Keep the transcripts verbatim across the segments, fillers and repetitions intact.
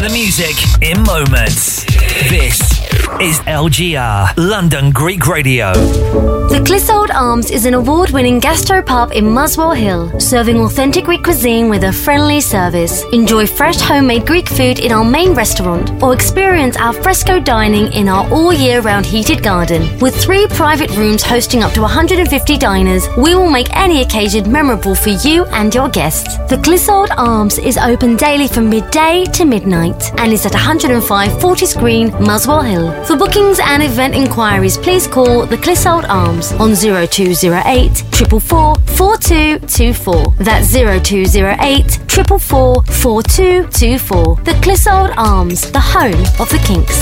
the music in moments. This is L G R, London Greek Radio. The Clissold Arms is an award-winning gastropub in Muswell Hill, serving authentic Greek cuisine with a friendly service. Enjoy fresh homemade Greek food in our main restaurant, or experience our fresco dining in our all-year-round heated garden. With three private rooms hosting up to one hundred fifty diners, we will make any occasion memorable for you and your guests. The Clissold Arms is open daily from midday to midnight and is at one oh five Fortis Green, Muswell Hill. For bookings and event inquiries, please call the Clissold Arms on zero two zero eight, four four four, four two two four. That's zero two zero eight, four four four, four two two four. The Clissold Arms, the home of the Kinks.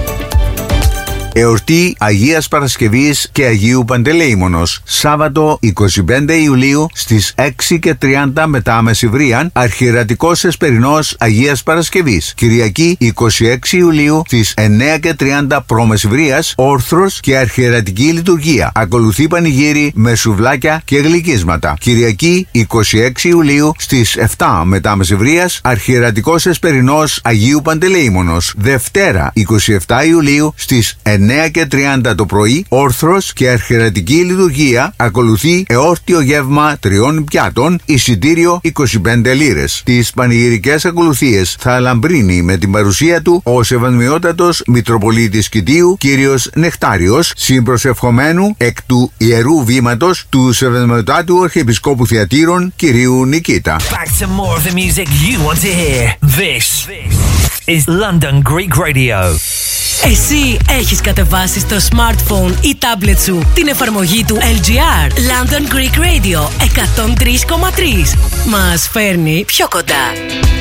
Εορτή Αγίας Παρασκευής και Αγίου Παντελεήμονος. Σάββατο εικοστή πέμπτη Ιουλίου στις έξι και τριάντα μετά μεσημβρίαν, αρχιερατικός εσπερινός Αγίας Παρασκευής. Κυριακή εικοστή έκτη Ιουλίου στις εννέα και τριάντα προμεσημβρίας, όρθρος και αρχιερατική λειτουργία. Ακολουθεί πανηγύρι με σουβλάκια και γλυκίσματα. Κυριακή εικοστή έκτη Ιουλίου στις επτά μετά μεσημβρίας, αρχιερατικός εσπερινός Αγίου Παντελεήμονος. Δευτέρα εικοστή εβδόμη Ιουλίου στις εννέα και τριάντα το πρωί, όρθρος και αρχιερατική λειτουργία. Ακολουθεί εόρτιο γεύμα τριών πιάτων, εισιτήριο είκοσι πέντε λίρες. Τις πανηγυρικές ακολουθίες θα λαμπρύνει με την παρουσία του ο Σεβασμιότατος Μητροπολίτης Κητίου κύριος Νεκτάριος, συμπροσευχομένου εκ του Ιερού Βήματος του Σεβασμιωτάτου Αρχιεπισκόπου Θειατήρων κυρίου Νικήτα. Back to more of the music you want to hear. This is London Greek Radio. Εσύ έχεις κατεβάσει στο smartphone ή tablet σου την εφαρμογή του L G R London Greek Radio εκατόν τρία κόμμα τρία. Μας φέρνει πιο κοντά.